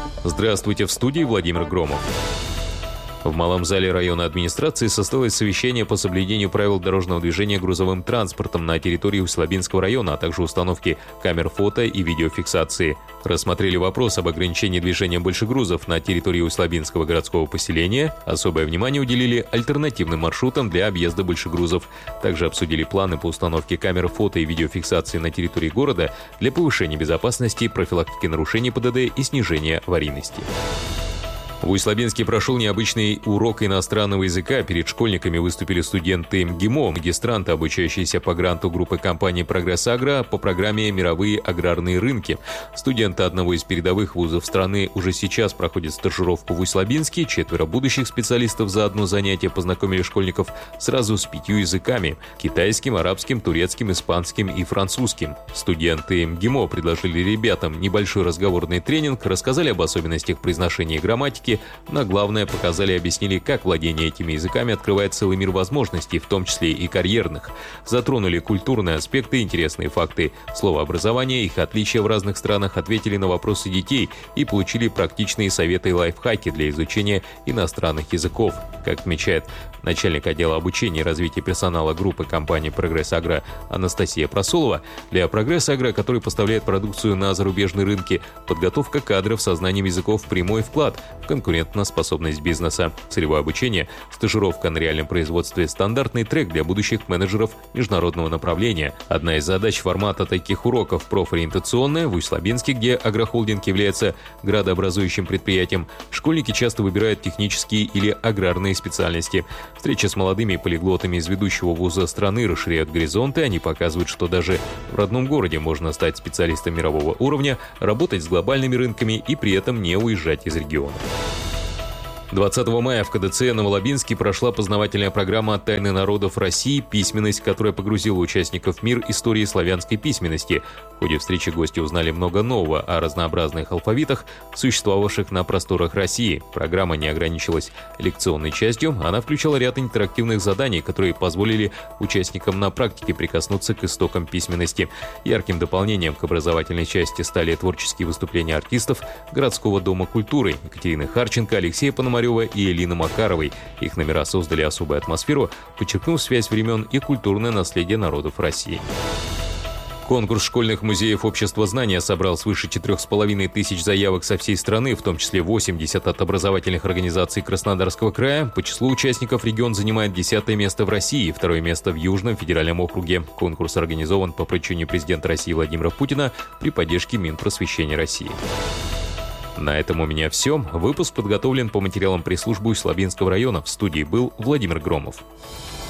Здравствуйте, в студии Владимир Громов. В малом зале районной администрации состоялось совещание по соблюдению правил дорожного движения грузовым транспортом на территории Усть-Лабинского района, а также установки камер фото и видеофиксации. Рассмотрели вопрос об ограничении движения большегрузов на территории Усть-Лабинского городского поселения. Особое внимание уделили альтернативным маршрутам для объезда большегрузов. Также обсудили планы по установке камер фото и видеофиксации на территории города для повышения безопасности, профилактики нарушений ПДД и снижения аварийности. В Усть-Лабинске прошел необычный урок иностранного языка. Перед школьниками выступили студенты МГИМО, магистранты, обучающиеся по гранту группы компании «Прогресс Агро» по программе «Мировые аграрные рынки». Студенты одного из передовых вузов страны уже сейчас проходят стажировку в Усть-Лабинске. 4 будущих специалистов за одно занятие познакомили школьников сразу с 5 языками – китайским, арабским, турецким, испанским и французским. Студенты МГИМО предложили ребятам небольшой разговорный тренинг, рассказали об особенностях произношения и грамматики, но главное, показали и объяснили, как владение этими языками открывает целый мир возможностей, в том числе и карьерных. Затронули культурные аспекты, интересные факты словообразования, их отличия в разных странах, ответили на вопросы детей и получили практичные советы и лайфхаки для изучения иностранных языков. Как отмечает начальник отдела обучения и развития персонала группы компании «Прогресс Агро» Анастасия Просолова, для «Прогресс Агро», который поставляет продукцию на зарубежные рынки, подготовка кадров со знанием языков – прямой вклад в конкурентоспособность бизнеса. Целевое обучение, стажировка на реальном производстве – стандартный трек для будущих менеджеров международного направления. Одна из задач формата таких уроков – профориентационная. В Усть-Лабинске, где агрохолдинг является градообразующим предприятием, школьники часто выбирают технические или аграрные специальности. Встречи с молодыми полиглотами из ведущего вуза страны расширяют горизонты. Они показывают, что даже в родном городе можно стать специалистом мирового уровня, работать с глобальными рынками и при этом не уезжать из региона. 20 мая в КДЦ Новолабинске прошла познавательная программа «Тайны народов России. Письменность», которая погрузила участников в мир истории славянской письменности. В ходе встречи гости узнали много нового о разнообразных алфавитах, существовавших на просторах России. Программа не ограничилась лекционной частью, она включала ряд интерактивных заданий, которые позволили участникам на практике прикоснуться к истокам письменности. Ярким дополнением к образовательной части стали творческие выступления артистов городского дома культуры Екатерины Харченко, Алексея Пономарева и Элины Макаровой. Их номера создали особую атмосферу, подчеркнув связь времен и культурное наследие народов России. Конкурс школьных музеев общества знания собрал свыше 4500 заявок со всей страны, в том числе 80 от образовательных организаций Краснодарского края. По числу участников регион занимает 10-е место в России, 2-е место в Южном федеральном округе. Конкурс организован по поручению президента России Владимира Путина при поддержке Минпросвещения России. На этом у меня все. Выпуск подготовлен по материалам пресс-службы Усть-Лабинского района. В студии был Владимир Громов.